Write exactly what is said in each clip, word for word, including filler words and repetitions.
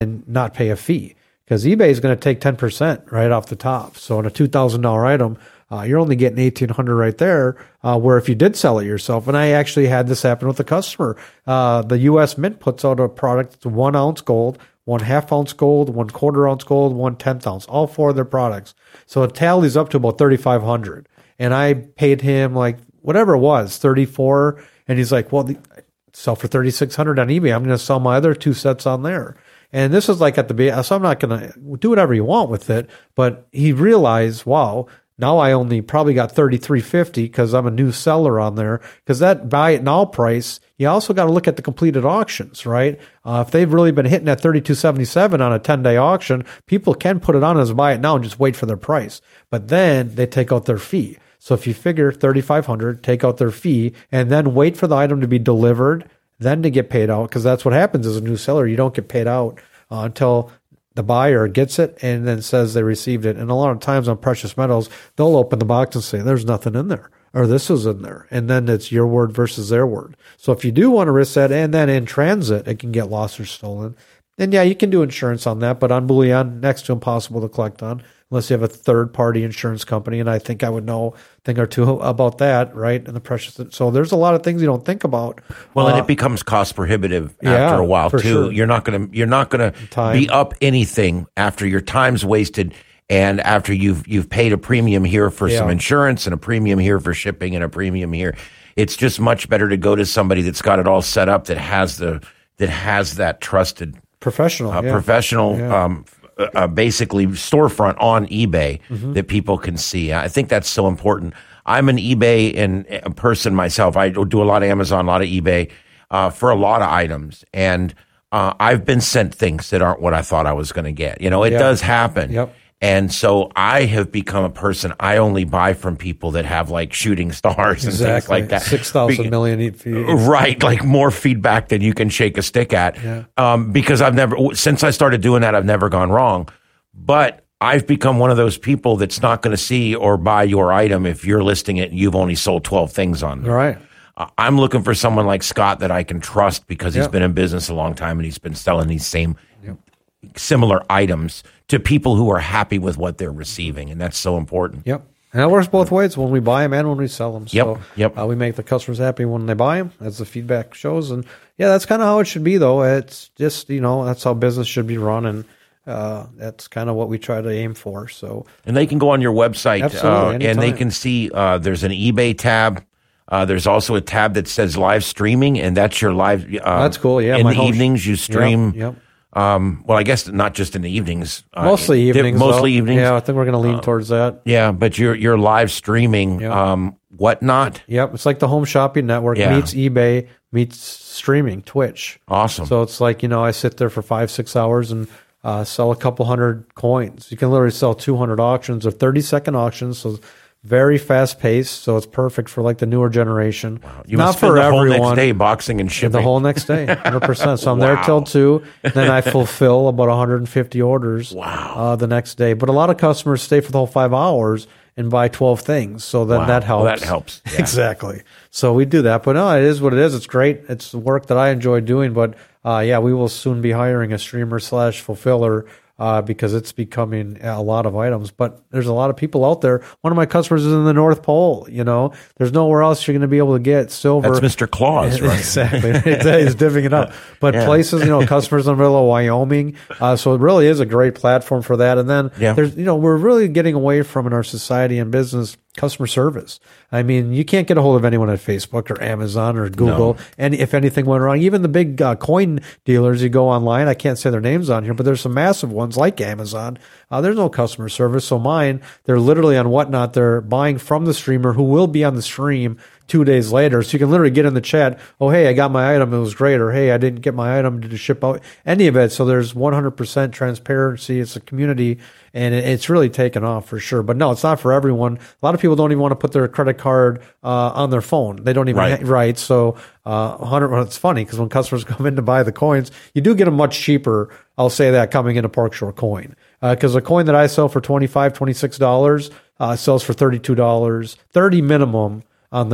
and not pay a fee, because eBay is going to take ten percent right off the top. So on a two thousand dollars item, uh, you're only getting eighteen hundred dollars right there, uh, where if you did sell it yourself, and I actually had this happen with a customer, uh, the U S Mint puts out a product that's one ounce gold, one half ounce gold, one quarter ounce gold, one tenth ounce, all four of their products. So it tallies up to about thirty-five hundred dollars. And I paid him like whatever it was, thirty-four. And he's like, well, the, sell for thirty-six hundred dollars on eBay. I'm going to sell my other two sets on there. And this is like at the beginning, so I'm not going to do whatever you want with it. But he realized, wow, now I only probably got thirty-three fifty because I'm a new seller on there. Because that buy it now price, you also got to look at the completed auctions, right? Uh, if they've really been hitting at thirty-two seventy-seven on a ten-day auction, people can put it on as buy it now and just wait for their price. But then they take out their fee. So if you figure thirty-five hundred dollars, take out their fee, and then wait for the item to be delivered, then to get paid out, because that's what happens as a new seller. You don't get paid out uh, until the buyer gets it and then says they received it. And a lot of times on precious metals, they'll open the box and say, there's nothing in there, or this is in there. And then it's your word versus their word. So if you do want to risk that, and then in transit, it can get lost or stolen, then yeah, you can do insurance on that. But on bullion, next to impossible to collect on, unless you have a third-party insurance company. And I think I would know a thing or two about that, right? And the precious. So there's a lot of things you don't think about. Well, uh, and it becomes cost prohibitive yeah, after a while for too. Sure. You're not going to you're not going to be up anything after your time's wasted, and after you've you've paid a premium here for yeah. some insurance and a premium here for shipping and a premium here. It's just much better to go to somebody that's got it all set up, that has the that has that trusted professional, uh, yeah. professional. Yeah. Um, Uh, basically storefront on eBay mm-hmm. that people can see. I think that's so important. I'm an eBay and a person myself. I do a lot of Amazon, a lot of eBay uh, for a lot of items, and uh, I've been sent things that aren't what I thought I was going to get. You know, it yep. does happen. Yep. And so I have become a person, I only buy from people that have like shooting stars and exactly. things like that. six thousand million feet. Right, like more feedback than you can shake a stick at. Yeah. Um, because I've never, since I started doing that, I've never gone wrong. But I've become one of those people that's not going to see or buy your item if you're listing it and you've only sold twelve things on there. Right. Uh, I'm looking for someone like Scott that I can trust because he's yep. been in business a long time and he's been selling these same yep. similar items to people who are happy with what they're receiving, and that's so important. Yep. And it works both ways, when we buy them and when we sell them. So Yep, yep. Uh, we make the customers happy when they buy them, as the feedback shows. And yeah, that's kind of how it should be, though. It's just, you know, that's how business should be run, and uh, that's kind of what we try to aim for. So, and they can go on your website uh, and they can see uh, there's an eBay tab. Uh, there's also a tab that says live streaming, and that's your live. Uh, that's cool. Yeah, in my the evenings you stream. Yep. yep. Um, well, I guess not just in the evenings. Uh, mostly evenings. Mostly though. evenings. Yeah, I think we're going to lean uh, towards that. Yeah, but you're you're live streaming. Yep. Um, whatnot. Yep, it's like the Home Shopping Network Yeah. meets eBay meets streaming, Twitch. Awesome. So it's like, you know, I sit there for five, six hours and uh, sell a couple hundred coins. You can literally sell two hundred auctions or thirty second auctions. So very fast paced. So it's perfect for like the newer generation. Wow. You Not must spend for the whole everyone. next day boxing and shipping. The whole next day, one hundred percent. So I'm Wow. there till two. Then I fulfill about one hundred fifty orders Wow. uh, the next day. But a lot of customers stay for the whole five hours and buy twelve things. So then Wow. that helps. Well, that helps. Yeah. Exactly. So we do that. But no, it is what it is. It's great. It's the work that I enjoy doing. But uh, yeah, we will soon be hiring a streamer slash fulfiller uh, because it's becoming a lot of items. But there's a lot of people out there. One of my customers is in the North Pole. You know, there's nowhere else you're going to be able to get silver. That's Mister Claus, right? Exactly. He's divvying it up. But Yeah. places, you know, customers in the middle of Wyoming. Uh, so it really is a great platform for that. And then Yeah. there's, you know, we're really getting away from in our society and business customer service. I mean, you can't get a hold of anyone at Facebook or Amazon or Google. No. And if anything went wrong, even the big uh, coin dealers, you go online, I can't say their names on here, but there's some massive ones like Amazon. Uh, there's no customer service. So mine, they're literally on Whatnot. They're buying from the streamer who will be on the stream two days later. So you can literally get in the chat, oh, hey, I got my item, it was great, or hey, I didn't get my item, did it ship out? Any of it. So there's one hundred percent transparency. It's a community, and it, it's really taken off for sure. But no, it's not for everyone. A lot of people don't even want to put their credit card uh, on their phone. They don't even, Right. ha- right? So uh, one hundred, well, it's funny because when customers come in to buy the coins, you do get them much cheaper, I'll say that, coming into Park Shore Coin. Because uh, a coin that I sell for twenty-five dollars, twenty-six dollars uh, sells for thirty-two dollars, thirty minimum on there.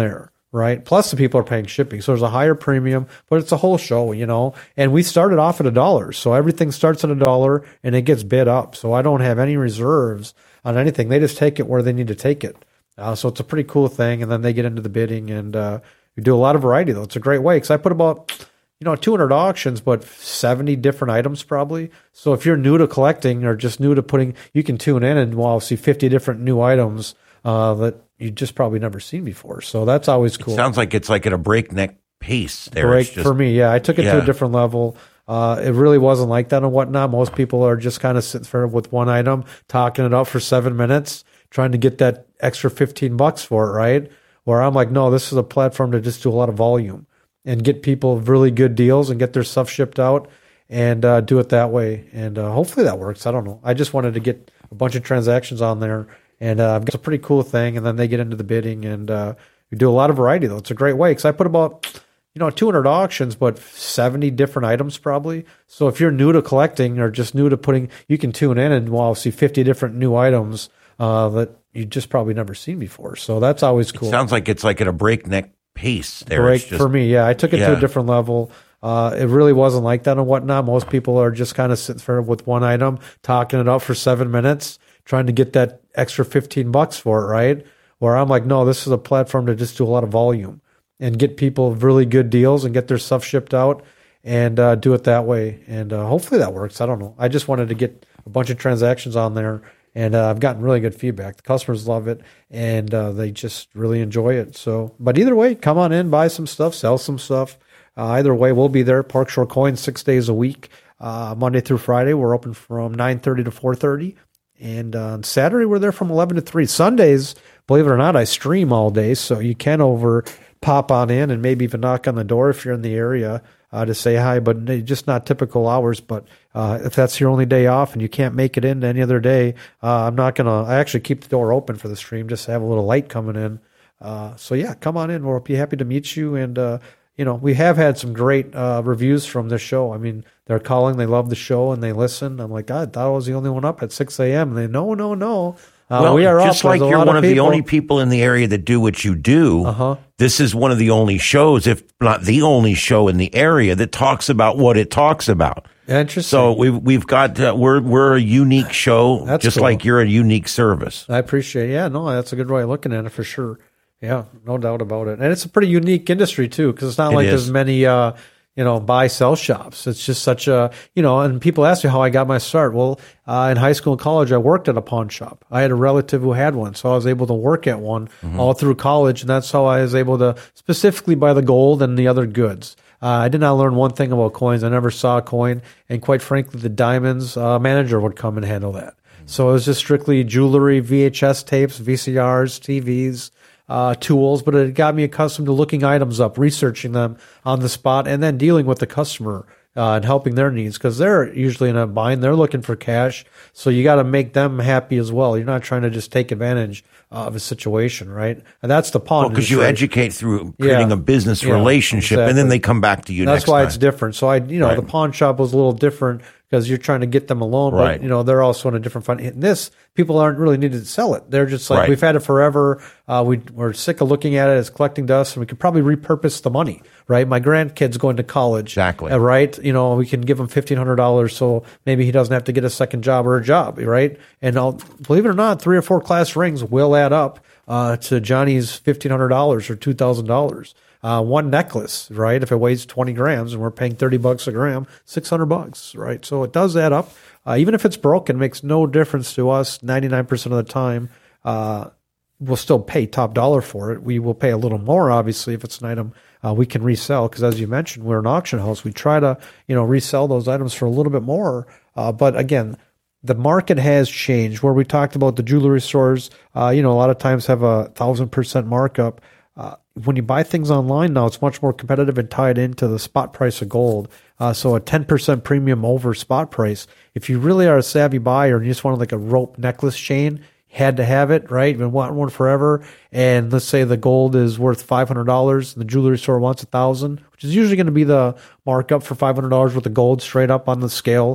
right? Plus the people are paying shipping. So there's a higher premium, but it's a whole show, you know, and we started off at a dollar. So everything starts at a dollar and it gets bid up. So I don't have any reserves on anything. They just take it where they need to take it. Uh, so it's a pretty cool thing. And then they get into the bidding and uh, we do a lot of variety though. It's a great way because I put about, you know, two hundred auctions, but seventy different items probably. So if you're new to collecting or just new to putting, you can tune in and well, see fifty different new items uh, that you just probably never seen before. So that's always cool. It sounds like it's like at a breakneck pace there. Break It's just, for me, yeah. I took it yeah. to a different level. Uh, it really wasn't like that and whatnot. Most people are just kind of sitting there with one item, talking it out for seven minutes, trying to get that extra fifteen bucks for it, right? Where I'm like, no, this is a platform to just do a lot of volume and get people really good deals and get their stuff shipped out and uh, do it that way. And uh, hopefully that works. I don't know. I just wanted to get a bunch of transactions on there. And uh, it's a pretty cool thing. And then they get into the bidding and uh, we do a lot of variety, though. It's a great way because I put about, you know, two hundred auctions, but seventy different items probably. So if you're new to collecting or just new to putting, you can tune in and well, see fifty different new items uh, that you just probably never seen before. So that's always cool. It sounds like it's like at a breakneck pace there. Break It's just, for me, yeah. I took it yeah. to a different level. Uh, it really wasn't like that and whatnot. Most people are just kind of sitting there with one item, talking it out for seven minutes, trying to get that extra fifteen bucks for it, right? Where I'm like, no, this is a platform to just do a lot of volume and get people really good deals and get their stuff shipped out and uh, do it that way. And uh, hopefully that works. I don't know. I just wanted to get a bunch of transactions on there. And uh, I've gotten really good feedback. The customers love it, and uh, they just really enjoy it. So, but either way, come on in, buy some stuff, sell some stuff. Uh, either way, we'll be there. Park Shore Coins, six days a week, uh, Monday through Friday. We're open from nine thirty to four thirty. And uh, on Saturday, we're there from eleven to three. Sundays, believe it or not, I stream all day, so you can over pop on in and maybe even knock on the door if you're in the area uh, to say hi, but just not typical hours. But uh, if that's your only day off and you can't make it in any other day, uh, I'm not going to – I actually keep the door open for the stream just to have a little light coming in. Uh, so, yeah, come on in. We'll be happy to meet you. And, uh, you know, we have had some great uh, reviews from this show. I mean, they're calling. They love the show and they listen. I'm like, God, I thought I was the only one up at six a.m. And they, no, no, no. Uh, well, we are just up. like There's a you're lot one of, of the people. only people in the area that do what you do. Uh-huh. This is one of the only shows, if not the only show in the area that talks about what it talks about. Interesting. So we've we've got uh, we're we're a unique show, That's just cool. like you're a unique service. I appreciate it. Yeah, no, that's a good way of looking at it for sure. Yeah, no doubt about it. And it's a pretty unique industry too, because it's not It like is. there's many, uh, you know, buy sell shops. It's just such a, you know, and people ask me how I got my start. Well, uh, in high school and college, I worked at a pawn shop. I had a relative who had one, so I was able to work at one Mm-hmm. all through college, and that's how I was able to specifically buy the gold and the other goods. Uh, I did not learn one thing about coins. I never saw a coin, and quite frankly, the diamonds uh, manager would come and handle that. So it was just strictly jewelry, V H S tapes, V C Rs, T Vs, uh, tools, but it got me accustomed to looking items up, researching them on the spot, and then dealing with the customer uh, and helping their needs, because they're usually in a bind. They're looking for cash, so you got to make them happy as well. You're not trying to just take advantage of a situation, right? And that's the pawn Because you industry. educate through creating Yeah. a business Yeah, relationship, and then exactly. they come back to you. That's next why time. it's different. So I, you know, Right. the pawn shop was a little different because you're trying to get them alone, but Right. you know, they're also in a different fund. In this, people aren't really needed to sell it. They're just like, Right. we've had it forever. Uh, we, we're sick of looking at it. It's collecting dust, and we could probably repurpose the money, right? My grandkid's going to college. Exactly. uh, right? You know, we can give him fifteen hundred dollars so maybe he doesn't have to get a second job or a job, right? And I'll, believe it or not, three or four class rings will add up uh, to Johnny's fifteen hundred dollars or two thousand dollars. Uh, one necklace, right? If it weighs twenty grams and we're paying thirty bucks a gram, six hundred bucks, right? So it does add up. Uh, even if it's broken, it makes no difference to us. ninety-nine percent of the time, uh, we'll still pay top dollar for it. We will pay a little more, obviously, if it's an item uh, we can resell. Because as you mentioned, we're an auction house. We try to, you know, resell those items for a little bit more. Uh, but again, the market has changed. Where we talked about the jewelry stores, uh, you know, a lot of times have a thousand percent markup. Uh, when you buy things online now, it's much more competitive and tied into the spot price of gold. Uh, so a ten percent premium over spot price. If you really are a savvy buyer and you just want like a rope necklace chain, had to have it, right? You've been wanting one forever. And let's say the gold is worth five hundred dollars and the jewelry store wants a thousand dollars, which is usually going to be the markup for five hundred dollars worth of gold straight up on the scale,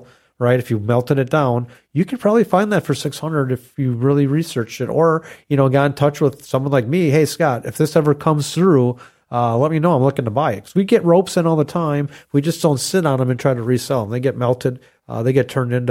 right? If you melted it down, you could probably find that for six hundred if you really researched it, or, you know, got in touch with someone like me. Hey, Scott, if this ever comes through, uh, let me know. I'm looking to buy it. 'Cause we get ropes in all the time. We just don't sit on them and try to resell them. They get melted. Uh, they get turned into